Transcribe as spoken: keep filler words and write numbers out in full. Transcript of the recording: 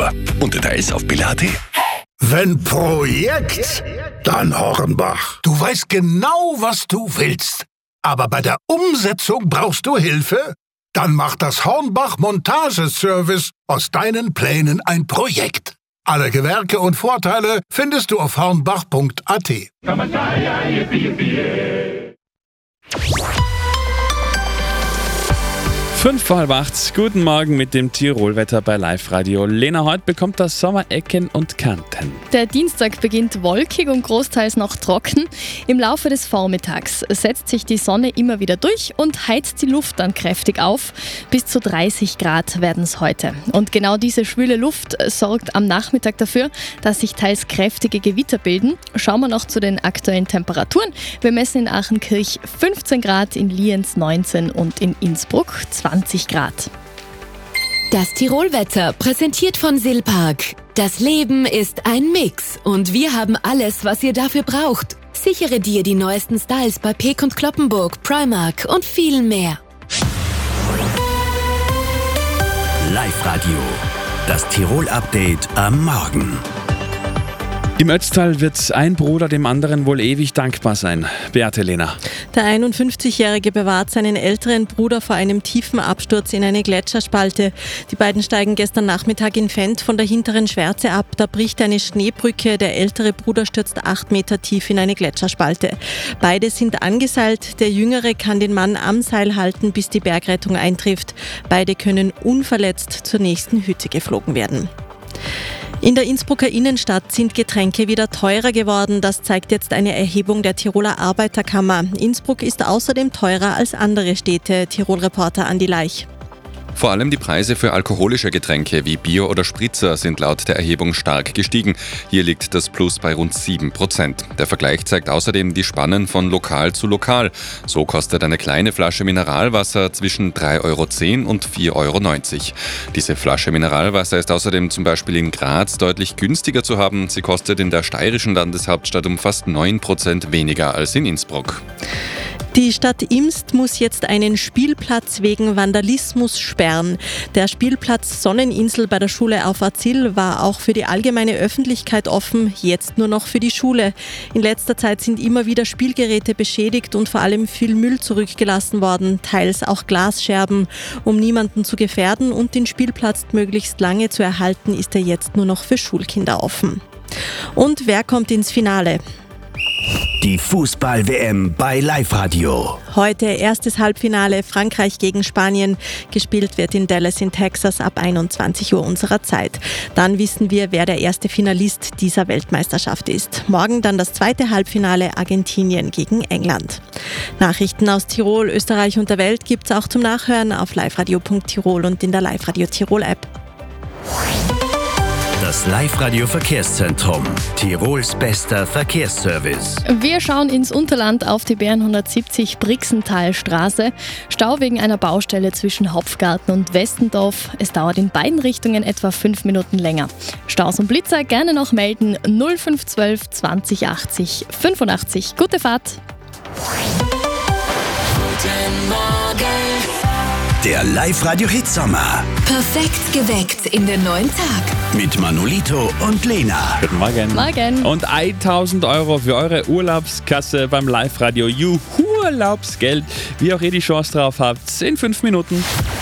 Info und Details auf billa punkt at. Wenn Projekt, dann Hornbach. Du weißt genau, was du willst. Aber bei der Umsetzung brauchst du Hilfe? Dann macht das Hornbach Montageservice aus deinen Plänen ein Projekt. Alle Gewerke und Vorteile findest du auf hornbach punkt at. Fünf vor halb acht, guten Morgen mit dem Tirolwetter bei Live Radio. Lena, heute bekommt das Sommer Ecken und Kanten. Der Dienstag beginnt wolkig und großteils noch trocken. Im Laufe des Vormittags setzt sich die Sonne immer wieder durch und heizt die Luft dann kräftig auf. Bis zu dreißig Grad werden es heute. Und genau diese schwüle Luft sorgt am Nachmittag dafür, dass sich teils kräftige Gewitter bilden. Schauen wir noch zu den aktuellen Temperaturen. Wir messen in Achenkirch fünfzehn Grad, in Lienz neunzehn und in Innsbruck zwanzig Grad. Das Tirolwetter präsentiert von Silpark. Das Leben ist ein Mix und wir haben alles, was ihr dafür braucht. Sichere dir die neuesten Styles bei Peek und Cloppenburg, Primark und vielen mehr. Live Radio, das Tirol-Update am Morgen. Im Ötztal wird ein Bruder dem anderen wohl ewig dankbar sein. Beate, Lena. Der einundfünfzigjährige bewahrt seinen älteren Bruder vor einem tiefen Absturz in eine Gletscherspalte. Die beiden steigen gestern Nachmittag in Fendt von der hinteren Schwärze ab. Da bricht eine Schneebrücke. Der ältere Bruder stürzt acht Meter tief in eine Gletscherspalte. Beide sind angeseilt. Der Jüngere kann den Mann am Seil halten, bis die Bergrettung eintrifft. Beide können unverletzt zur nächsten Hütte geflogen werden. In der Innsbrucker Innenstadt sind Getränke wieder teurer geworden. Das zeigt jetzt eine Erhebung der Tiroler Arbeiterkammer. Innsbruck ist außerdem teurer als andere Städte. Tirol-Reporter Andi Leich. Vor allem die Preise für alkoholische Getränke wie Bier oder Spritzer sind laut der Erhebung stark gestiegen. Hier liegt das Plus bei rund sieben Prozent. Der Vergleich zeigt außerdem die Spannen von lokal zu lokal. So kostet eine kleine Flasche Mineralwasser zwischen drei Euro zehn und vier Euro neunzig. Diese Flasche Mineralwasser ist außerdem zum Beispiel in Graz deutlich günstiger zu haben. Sie kostet in der steirischen Landeshauptstadt um fast neun Prozent weniger als in Innsbruck. Die Stadt Imst muss jetzt einen Spielplatz wegen Vandalismus sperren. Der Spielplatz Sonneninsel bei der Schule auf Arzil war auch für die allgemeine Öffentlichkeit offen, jetzt nur noch für die Schule. In letzter Zeit sind immer wieder Spielgeräte beschädigt und vor allem viel Müll zurückgelassen worden, teils auch Glasscherben. Um niemanden zu gefährden und den Spielplatz möglichst lange zu erhalten, ist er jetzt nur noch für Schulkinder offen. Und wer kommt ins Finale? Die Fußball-W M bei Live Radio. Heute erstes Halbfinale Frankreich gegen Spanien. Gespielt wird in Dallas in Texas ab einundzwanzig Uhr unserer Zeit. Dann wissen wir, wer der erste Finalist dieser Weltmeisterschaft ist. Morgen dann das zweite Halbfinale Argentinien gegen England. Nachrichten aus Tirol, Österreich und der Welt gibt's auch zum Nachhören auf liveradio punkt tirol und in der Live Radio Tirol App. Das Live-Radio-Verkehrszentrum. Tirols bester Verkehrsservice. Wir schauen ins Unterland auf die B N hundertsiebzig Brixentalstraße. Stau wegen einer Baustelle zwischen Hopfgarten und Westendorf. Es dauert in beiden Richtungen etwa fünf Minuten länger. Staus und Blitzer gerne noch melden. null fünf eins zwei zwanzig achtzig fünfundachtzig. Gute Fahrt. Guten Morgen. Der Live-Radio-Hitsommer. Perfekt geweckt in den neuen Tag. Mit Manolito und Lena. Guten Morgen. Morgen. Und tausend Euro für eure Urlaubskasse beim Live Radio. Juhu, Urlaubsgeld. Wie auch ihr die Chance drauf habt, in fünf Minuten.